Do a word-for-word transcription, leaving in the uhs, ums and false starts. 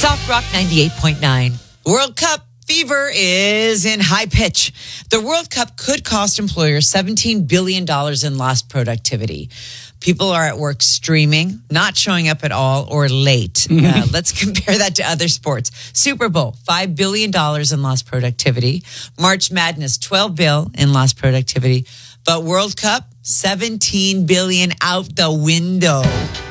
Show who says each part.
Speaker 1: Soft Rock ninety-eight point nine. World Cup fever is in high pitch. The World Cup could cost employers seventeen billion dollars in lost productivity. People are at work streaming, not showing up at all, or late. Uh, let's compare that to other sports. Super Bowl, five billion dollars in lost productivity. March Madness, twelve billion dollars in lost productivity. But World Cup, seventeen billion dollars out the window.